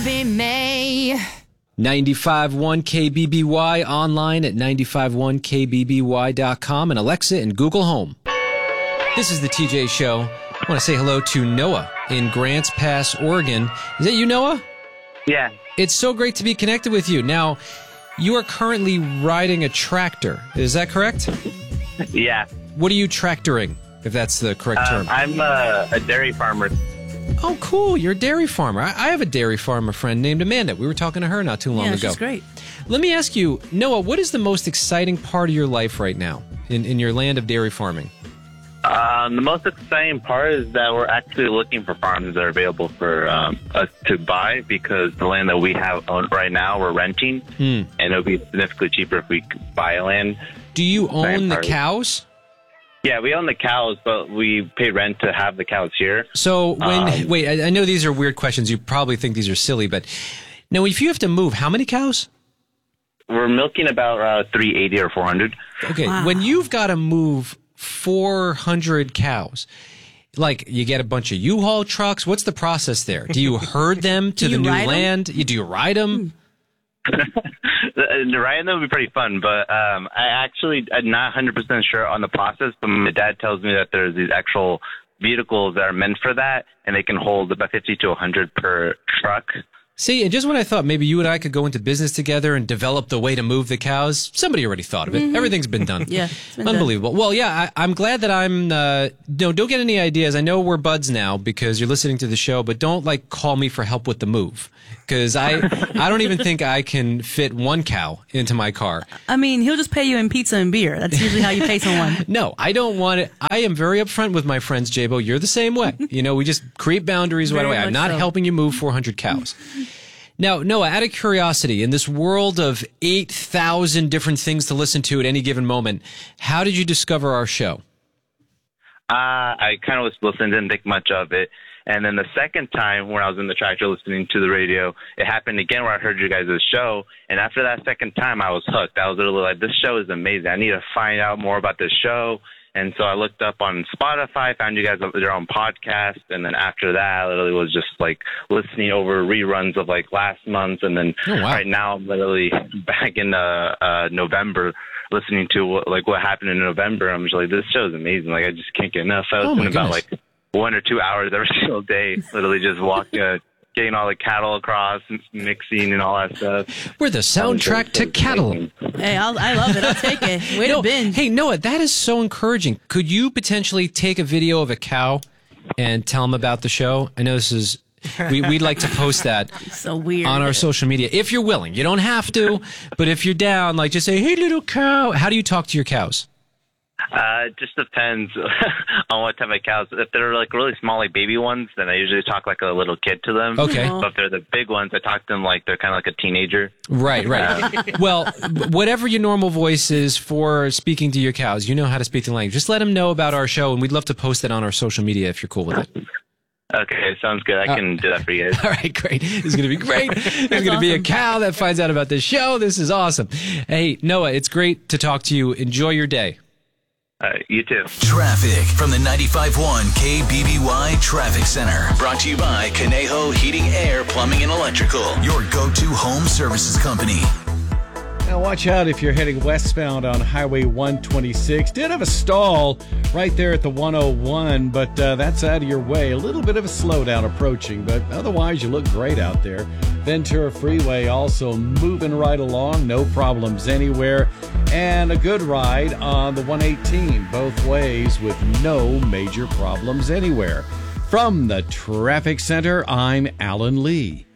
be May. 95.1 KBBY, online at 951kbby.com, and Alexa and Google Home. This is the TJ Show. I want to say hello to Noah in Grants Pass, Oregon. Is that you, Noah? Yeah. It's so great to be connected with you. Now, you are currently riding a tractor. Is that correct? Yeah. What are you tractoring, if that's the correct term? I'm a dairy farmer. Oh, cool. You're a dairy farmer. I have a dairy farmer friend named Amanda. We were talking to her not too long ago. Yeah, she's great. Let me ask you, Noah, what is the most exciting part of your life right now in your land of dairy farming? The most exciting part is that we're actually looking for farms that are available for us to buy, because the land that we have owned right now, we're renting, and it'll be significantly cheaper if we could buy land. Do you own the cows? Yeah, we own the cows, but we pay rent to have the cows here. So wait, I know these are weird questions. You probably think these are silly, but now if you have to move, how many cows? We're milking about 380 or 400. Okay, wow. When you've got to move 400 cows, like you get a bunch of U-Haul trucks, what's the process there? Do you herd them to the new land? Do you ride them? Riding them would be pretty fun, but I'm not 100% sure on the process, but my dad tells me that there's these actual vehicles that are meant for that, and they can hold about 50 to 100 per truck. See, and just when I thought maybe you and I could go into business together and develop the way to move the cows, somebody already thought of it. Mm-hmm. Everything's been done. Yeah, it's been unbelievable. Done. Well, yeah, I'm glad that I'm. No, don't get any ideas. I know we're buds now because you're listening to the show, but don't call me for help with the move, because I don't even think I can fit one cow into my car. I mean, he'll just pay you in pizza and beer. That's usually how you pay someone. No, I don't want it. I am very upfront with my friends, Jabo. You're the same way. We just create boundaries right away. I'm not helping you move 400 cows. Now, Noah, out of curiosity, in this world of 8,000 different things to listen to at any given moment, how did you discover our show? I kind of was listening, didn't think much of it. And then the second time when I was in the tractor listening to the radio, it happened again where I heard you guys' show. And after that second time, I was hooked. I was literally like, this show is amazing. I need to find out more about this show. And so I looked up on Spotify, found you guys their own podcast, and then after that, I literally was just listening over reruns of last month, and then right now I'm literally back in November listening to what happened in November. I'm just like, this show is amazing. I just can't get enough. I was spending about 1 or 2 hours every single day, literally just walking. Getting all the cattle across, mixing and all that stuff. We're the soundtrack to cattle. Hey, I love it. I'll take it. Way to binge. Hey, Noah, that is so encouraging. Could you potentially take a video of a cow and tell them about the show? I know this is... We'd like to post that so weird on our social media. If you're willing. You don't have to, but if you're down, just say, hey, little cow. How do you talk to your cows? It just depends on what type of cows. If they're really small, baby ones, then I usually talk like a little kid to them. Okay. But if they're the big ones, I talk to them like they're kind of like a teenager. Right. Well, whatever your normal voice is for speaking to your cows, you know how to speak the language. Just let them know about our show, and we'd love to post it on our social media if you're cool with it. Okay, sounds good. I can do that for you guys. All right, great. This is going to be great. There's going to be a cow that finds out about this show. This is awesome. Hey, Noah, it's great to talk to you. Enjoy your day. You too. Traffic from the 95.1 KBBY Traffic Center. Brought to you by Conejo Heating, Air, Plumbing, and Electrical. Your go-to home services company. Now watch out if you're heading westbound on Highway 126. Did have a stall right there at the 101, but that's out of your way. A little bit of a slowdown approaching, but otherwise you look great out there. Ventura Freeway also moving right along, no problems anywhere. And a good ride on the 118 both ways with no major problems anywhere. From the Traffic Center, I'm Alan Lee.